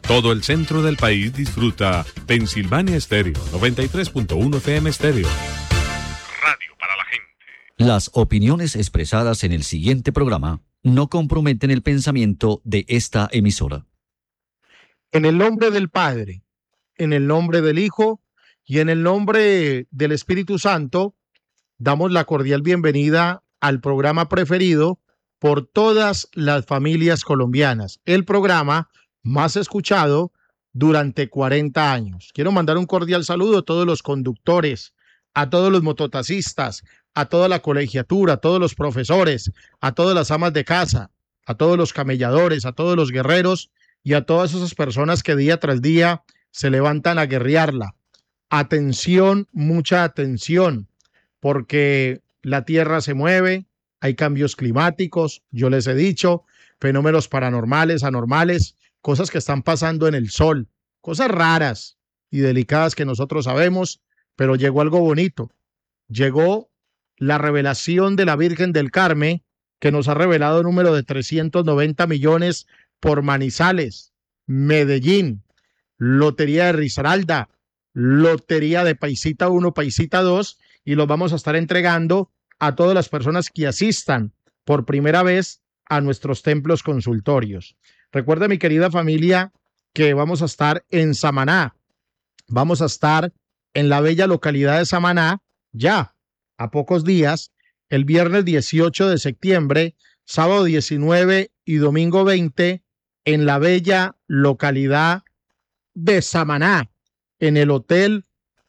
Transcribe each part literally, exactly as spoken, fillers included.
Todo el centro del país disfruta Pensilvania Estéreo, noventa y tres punto uno F M Estéreo. Radio para la gente. Las opiniones expresadas en el siguiente programa no comprometen el pensamiento de esta emisora. En el nombre del Padre, en el nombre del Hijo y en el nombre del Espíritu Santo, damos la cordial bienvenida al programa preferido por todas las familias colombianas, el programa más escuchado durante cuarenta años. Quiero mandar un cordial saludo a todos los conductores, a todos los mototaxistas, a toda la colegiatura, a todos los profesores, a todas las amas de casa, a todos los camelladores, a todos los guerreros y a todas esas personas que día tras día se levantan a guerrearla. Atención, mucha atención, porque la tierra se mueve, hay cambios climáticos, yo les he dicho, fenómenos paranormales, anormales, cosas que están pasando en el sol, cosas raras y delicadas que nosotros sabemos, pero llegó algo bonito. Llegó la revelación de la Virgen del Carmen, que nos ha revelado un número de trescientos noventa millones por Manizales, Medellín, Lotería de Risaralda, Lotería de Paisita uno, Paisita dos, y los vamos a estar entregando a todas las personas que asistan por primera vez a nuestros templos consultorios. Recuerda, mi querida familia, que vamos a estar en Samaná. Vamos a estar en la bella localidad de Samaná, ya a pocos días, el viernes dieciocho de septiembre, sábado diecinueve y domingo veinte, en la bella localidad de Samaná, en el Hotel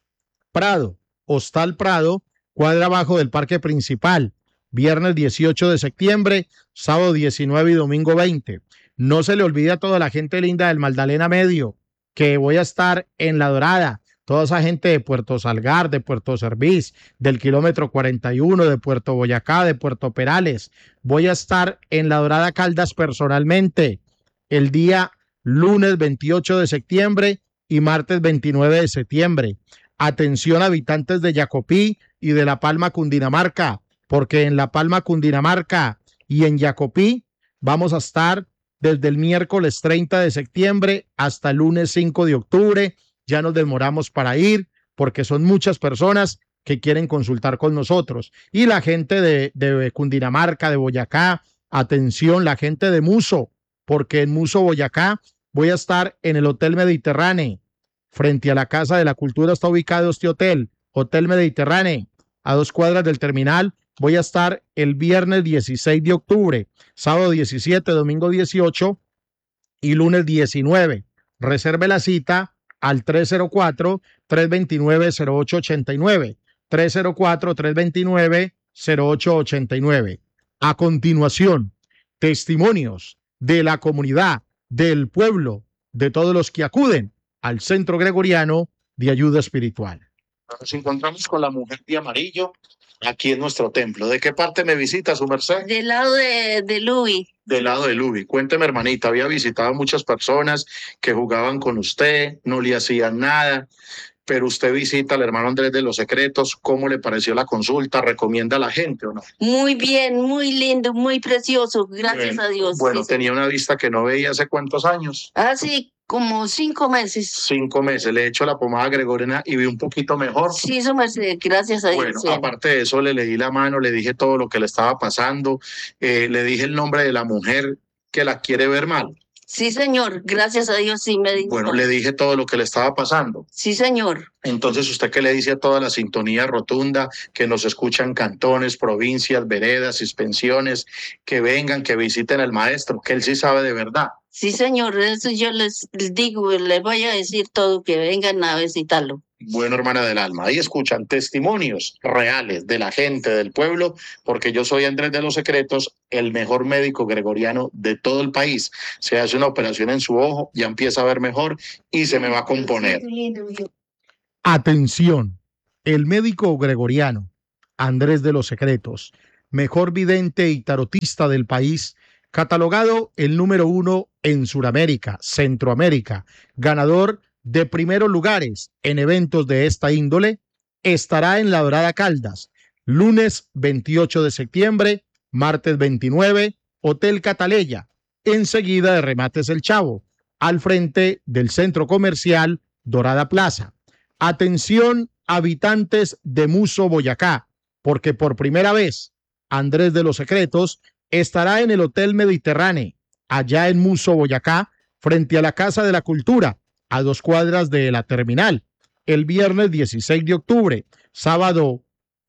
Prado, Hostal Prado, cuadra abajo del Parque Principal, viernes dieciocho de septiembre, sábado diecinueve y domingo veinte. No se le olvide a toda la gente linda del Magdalena Medio que voy a estar en La Dorada, toda esa gente de Puerto Salgar, de Puerto Servís, del kilómetro cuarenta y uno, de Puerto Boyacá, de Puerto Perales. Voy a estar en La Dorada Caldas personalmente el día lunes veintiocho de septiembre y martes veintinueve de septiembre. Atención, habitantes de Yacopí y de La Palma, Cundinamarca, porque en La Palma, Cundinamarca y en Yacopí vamos a estar desde el miércoles treinta de septiembre hasta el lunes cinco de octubre. Ya nos demoramos para ir porque son muchas personas que quieren consultar con nosotros. Y la gente de, de Cundinamarca, de Boyacá, atención, la gente de Muso, porque en Muso, Boyacá, voy a estar en el Hotel Mediterráneo. Frente a la Casa de la Cultura está ubicado este hotel, Hotel Mediterráneo, a dos cuadras del terminal. Voy a estar el viernes dieciséis de octubre, sábado diecisiete, domingo dieciocho y lunes diecinueve. Reserve la cita al tres cero cuatro, tres dos nueve, cero ocho ocho nueve, tres cero cuatro, tres dos nueve, cero ocho ocho nueve. A continuación, testimonios de la comunidad, del pueblo, de todos los que acuden al Centro Gregoriano de Ayuda Espiritual. Nos encontramos con la mujer de amarillo aquí en nuestro templo. ¿De qué parte me visita, su merced? Del lado de, de Lubi. Del lado de Lubi. Cuénteme, hermanita, había visitado muchas personas que jugaban con usted, no le hacían nada, pero usted visita al hermano Andrés de los Secretos. ¿Cómo le pareció la consulta? ¿Recomienda a la gente o no? Muy bien, muy lindo, muy precioso, gracias Bueno, a Dios. Bueno, sí, tenía una vista que no veía hace cuántos años. Hace como cinco meses. Cinco meses. Le he hecho la pomada gregoriana y vi un poquito mejor. Sí, su merced, gracias a Dios. Bueno, sí. aparte de eso, le leí la mano, le dije todo lo que le estaba pasando, eh, le dije el nombre de la mujer que la quiere ver mal. Sí, señor, gracias a Dios, sí me dijo. Bueno, le dije todo lo que le estaba pasando. Sí, señor. Entonces, ¿usted qué le dice a toda la sintonía rotunda que nos escuchan cantones, provincias, veredas, suspensiones, que vengan, que visiten al maestro, que él sí sabe de verdad? Sí, señor, eso yo les digo, les voy a decir todo, que vengan a visitarlo. Bueno, hermana del alma, ahí escuchan testimonios reales de la gente, del pueblo, porque yo soy Andrés de los Secretos, el mejor médico gregoriano de todo el país. Se hace una operación en su ojo, ya empieza a ver mejor y se me va a componer. Atención, el médico gregoriano, Andrés de los Secretos, mejor vidente y tarotista del país, catalogado el número uno en Sudamérica, Centroamérica, ganador de primeros lugares en eventos de esta índole, estará en La Dorada Caldas, lunes veintiocho de septiembre, martes veintinueve, Hotel Cataleya, enseguida de Remates El Chavo, al frente del centro comercial Dorada Plaza. Atención, habitantes de Muso, Boyacá, porque por primera vez Andrés de los Secretos estará en el Hotel Mediterráneo, allá en Muso, Boyacá, frente a la Casa de la Cultura, a dos cuadras de la terminal, el viernes dieciséis de octubre, sábado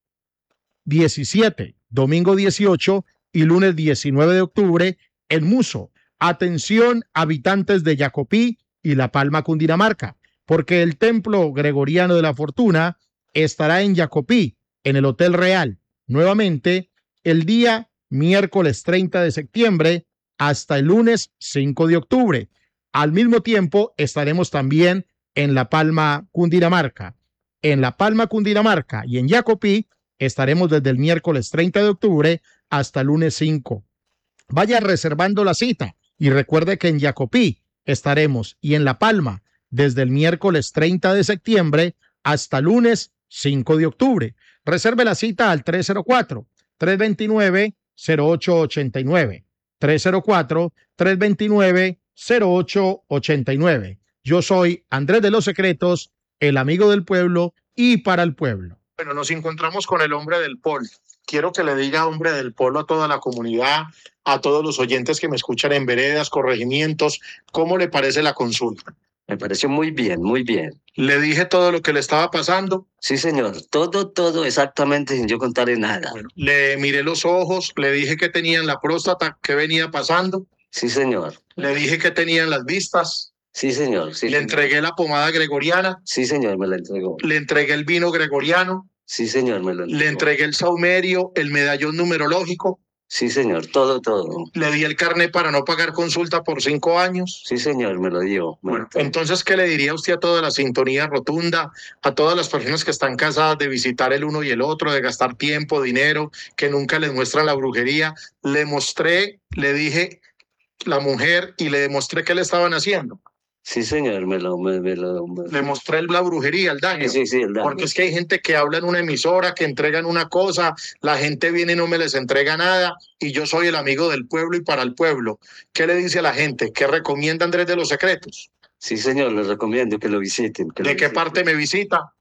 diecisiete, domingo dieciocho y lunes diecinueve de octubre en Muso. Atención, habitantes de Yacopí y La Palma, Cundinamarca, porque el Templo Gregoriano de la Fortuna estará en Yacopí, en el Hotel Real, nuevamente el día miércoles treinta de septiembre hasta el lunes cinco de octubre. Al mismo tiempo estaremos también en La Palma, Cundinamarca. En La Palma, Cundinamarca y en Yacopí estaremos desde el miércoles treinta de octubre hasta el lunes cinco. Vaya reservando la cita y recuerde que en Yacopí estaremos y en La Palma desde el miércoles treinta de septiembre hasta el lunes cinco de octubre. Reserve la cita al tres cero cuatro, tres dos nueve, cero ocho ocho nueve. tres cero cuatro, tres dos nueve, cero ocho ocho nueve. Yo soy Andrés de los Secretos, el amigo del pueblo y para el pueblo. Bueno, nos encontramos con el hombre del polo. Quiero que le diga hombre del polo a toda la comunidad, a todos los oyentes que me escuchan en veredas, corregimientos, ¿cómo le parece la consulta? Me pareció muy bien, muy bien. ¿Le dije todo lo que le estaba pasando? Sí, señor. Todo, todo exactamente sin yo contarle nada. Bueno, le miré los ojos, le dije que tenía en la próstata, qué venía pasando. Sí, señor. Le dije que tenía en las vistas. Sí, señor. Sí, le señor. entregué la pomada gregoriana. Sí, señor, me la entregó. Le entregué el vino gregoriano. Sí, señor, me lo entregó. Le entregué el saumerio, el medallón numerológico. Sí, señor, todo, todo. Le di el carnet para no pagar consulta por cinco años. Sí, señor, me lo dio. Bueno, entonces, ¿qué le diría usted a toda la sintonía rotunda, a todas las personas que están cansadas de visitar el uno y el otro, de gastar tiempo, dinero, que nunca les muestran la brujería? Le mostré, le dije la mujer y le demostré qué le estaban haciendo. Sí, señor, me lo... Me, me lo me... Le mostré la brujería, el daño. Sí, sí, sí, el daño. Porque es que hay gente que habla en una emisora, que entregan una cosa, la gente viene y no me les entrega nada, y yo soy el amigo del pueblo y para el pueblo. ¿Qué le dice a la gente? ¿Qué recomienda Andrés de los Secretos? Sí, señor, les recomiendo que lo visiten. Que ¿De lo qué visiten. parte me visita?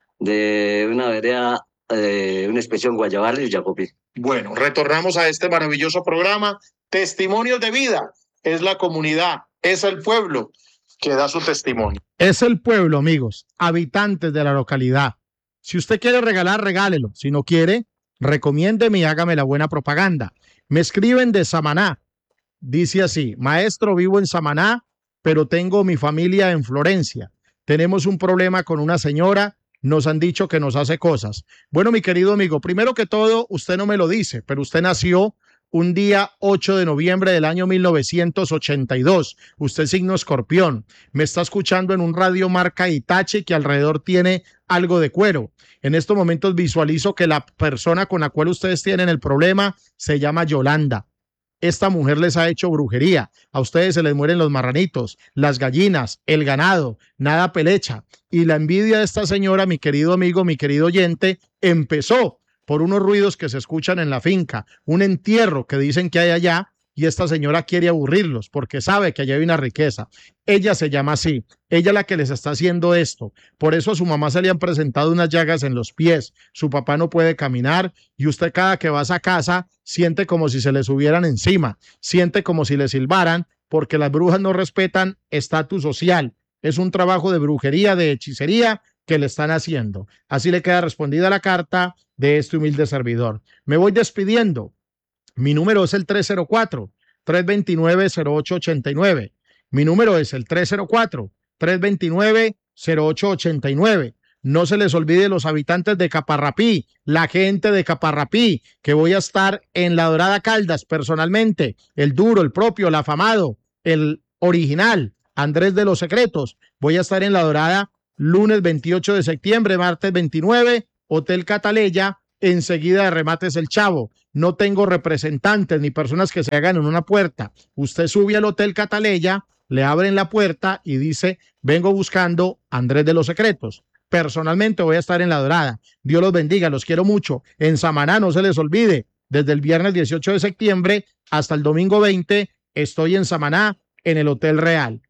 De una vereda, eh, una expresión Guayabal y Yacopí. Bueno, retornamos a este maravilloso programa. Testimonios de vida. Es la comunidad, es el pueblo que da su testimonio. Es el pueblo, amigos, habitantes de la localidad. Si usted quiere regalar, regálelo. Si no quiere, recomiéndeme y hágame la buena propaganda. Me escriben de Samaná. Dice así: maestro, vivo en Samaná, pero tengo mi familia en Florencia. Tenemos un problema con una señora. Nos han dicho que nos hace cosas. Bueno, mi querido amigo, primero que todo, usted no me lo dice, pero usted nació un día ocho de noviembre del año mil novecientos ochenta y dos. Usted signo Escorpión. Me está escuchando en un radio marca Hitachi que alrededor tiene algo de cuero. En estos momentos visualizo que la persona con la cual ustedes tienen el problema se llama Yolanda. Esta mujer les ha hecho brujería. A ustedes se les mueren los marranitos, las gallinas, el ganado, nada pelecha. Y la envidia de esta señora, mi querido amigo, mi querido oyente, empezó por unos ruidos que se escuchan en la finca, un entierro que dicen que hay allá, y esta señora quiere aburrirlos porque sabe que allá hay una riqueza. Ella se llama así, ella es la que les está haciendo esto. Por eso a su mamá se le han presentado unas llagas en los pies, su papá no puede caminar, y usted cada que va a esa casa siente como si se le subieran encima, siente como si le silbaran, porque las brujas no respetan estatus social. Es un trabajo de brujería, de hechicería que le están haciendo. Así le queda respondida la carta de este humilde servidor. Me voy despidiendo. Mi número es el tres cero cuatro, tres dos nueve, cero ocho ocho nueve. Mi número es el tres cero cuatro, tres dos nueve, cero ocho ocho nueve. No se les olvide los habitantes de Caparrapí, la gente de Caparrapí, que voy a estar en La Dorada Caldas personalmente, el duro, el propio, el afamado, el original, Andrés de los Secretos. Voy a estar en La Dorada lunes veintiocho de septiembre, martes veintinueve, Hotel Cataleya, enseguida de Remates El Chavo. No tengo representantes ni personas que se hagan en una puerta. Usted sube al Hotel Cataleya, le abren la puerta y dice: vengo buscando a Andrés de los Secretos. Personalmente voy a estar en La Dorada. Dios los bendiga, los quiero mucho. En Samaná, no se les olvide, desde el viernes dieciocho de septiembre hasta el domingo veinte, estoy en Samaná, en el Hotel Real.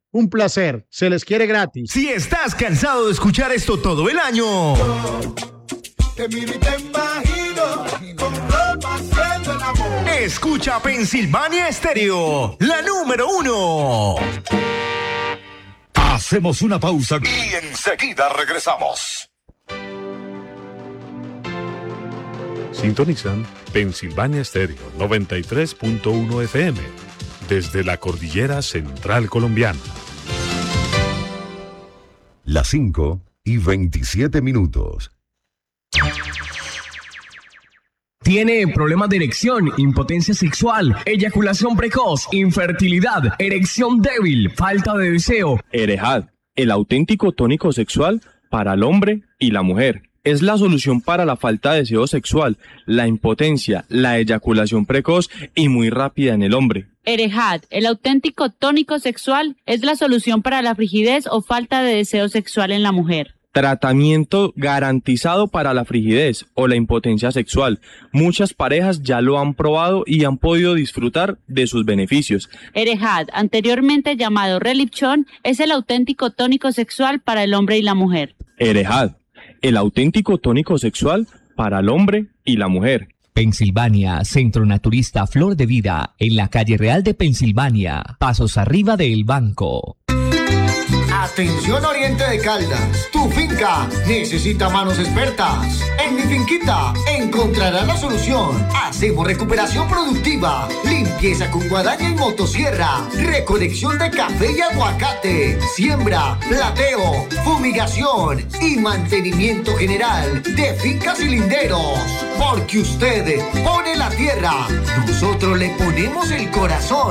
Un placer, se les quiere gratis. Si estás cansado de escuchar esto todo el año, te miro y te imagino con ropa haciendo el amor. Escucha Pensilvania Estéreo, la número uno. Hacemos una pausa y enseguida regresamos. Sintonizan Pensilvania Estéreo noventa y tres punto uno F M desde la cordillera central colombiana. Las cinco y veintisiete minutos. ¿Tiene problemas de erección, impotencia sexual, eyaculación precoz, infertilidad, erección débil, falta de deseo? Erejad, el auténtico tónico sexual para el hombre y la mujer. Es la solución para la falta de deseo sexual, la impotencia, la eyaculación precoz y muy rápida en el hombre. Erejad, el auténtico tónico sexual, es la solución para la frigidez o falta de deseo sexual en la mujer. Tratamiento garantizado para la frigidez o la impotencia sexual. Muchas parejas ya lo han probado y han podido disfrutar de sus beneficios. Erejad, anteriormente llamado Relipchon, es el auténtico tónico sexual para el hombre y la mujer. Erejad, el auténtico tónico sexual para el hombre y la mujer. Pensilvania, Centro Naturista Flor de Vida, en la calle Real de Pensilvania, pasos arriba del banco. Atención Oriente de Caldas, tu finca necesita manos expertas. En Mi Finquita encontrarás la solución. Hacemos recuperación productiva, limpieza con guadaña y motosierra, recolección de café y aguacate, siembra, plateo, fumigación y mantenimiento general de fincas y linderos. Porque usted pone la tierra, nosotros le ponemos el corazón.